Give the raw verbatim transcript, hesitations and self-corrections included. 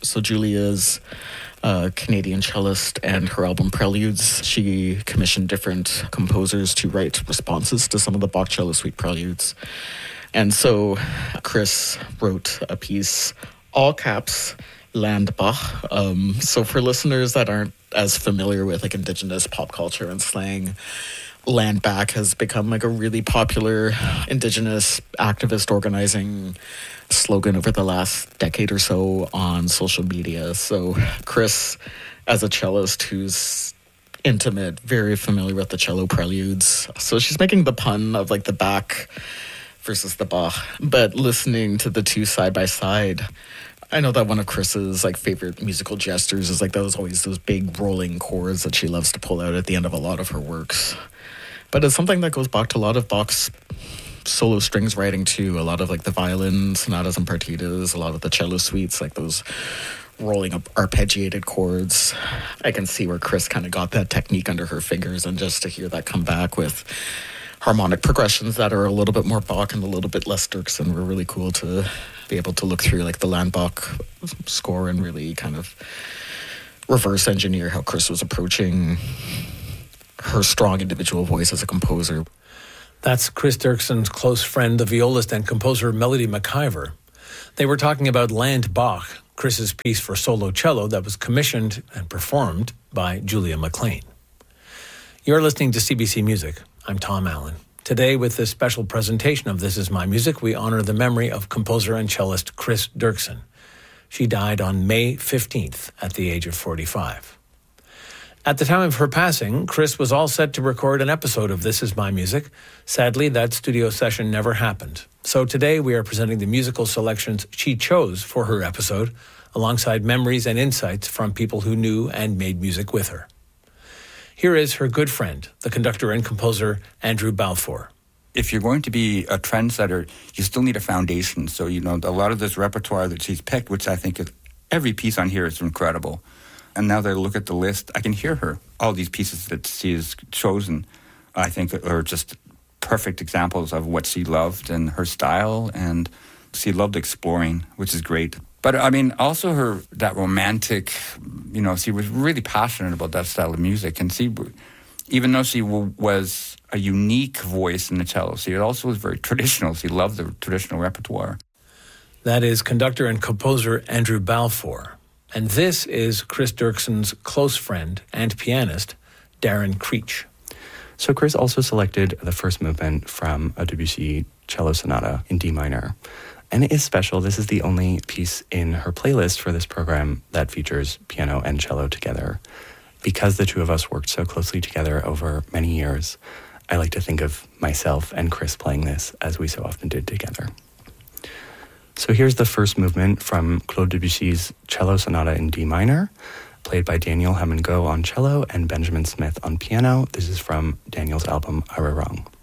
So Julia's a Canadian cellist, and her album Preludes, she commissioned different composers to write responses to some of the Bach Cello Suite preludes. And so Chris wrote a piece, all caps, Land Bach. Um, so for listeners that aren't as familiar with like Indigenous pop culture and slang, Land Back has become like a really popular Indigenous activist organizing slogan over the last decade or so on social media. So Chris, as a cellist who's intimate, very familiar with the cello preludes, so she's making the pun of like the Bach versus the Bach, but listening to the two side by side, I know that one of Chris's like favorite musical gestures is like those always those big rolling chords that she loves to pull out at the end of a lot of her works. But it's something that goes back to a lot of Bach's solo strings writing too. A lot of like the violin sonatas and partitas, a lot of the cello suites, like those rolling up arpeggiated chords. I can see where Chris kind of got that technique under her fingers, and just to hear that come back with harmonic progressions that are a little bit more Bach and a little bit less Dirksen were really cool to be able to look through like the Land Bach score and really kind of reverse engineer how Chris was approaching her strong individual voice as a composer. That's Chris Dirksen's close friend, the violist and composer Melody McIver. They were talking about Land Bach, Chris's piece for solo cello that was commissioned and performed by Julia McLean. You're listening to C B C Music. I'm Tom Allen. Today, with this special presentation of This Is My Music, we honor the memory of composer and cellist Chris Dirksen. She died on May fifteenth at the age of forty-five. At the time of her passing, Chris was all set to record an episode of This Is My Music. Sadly, that studio session never happened. So today we are presenting the musical selections she chose for her episode, alongside memories and insights from people who knew and made music with her. Here is her good friend, the conductor and composer Andrew Balfour. If you're going to be a trendsetter, you still need a foundation. So, you know, a lot of this repertoire that she's picked, which I think is, every piece on here is incredible. And now that I look at the list, I can hear her. All these pieces that she has chosen, I think, are just perfect examples of what she loved and her style. And she loved exploring, which is great. But, I mean, also her, that romantic, you know, she was really passionate about that style of music. And she, even though she w- was a unique voice in the cello, she also was very traditional. She loved the traditional repertoire. That is conductor and composer Andrew Balfour. And this is Chris Dirksen's close friend and pianist, Darren Creech. So Chris also selected the first movement from a Debussy cello sonata in D minor. And it is special. This is the only piece in her playlist for this program that features piano and cello together. Because the two of us worked so closely together over many years, I like to think of myself and Chris playing this as we so often did together. So here's the first movement from Claude Debussy's Cello Sonata in D minor, played by Daniel Hammond-Go on cello and Benjamin Smith on piano. This is from Daniel's album Arirang.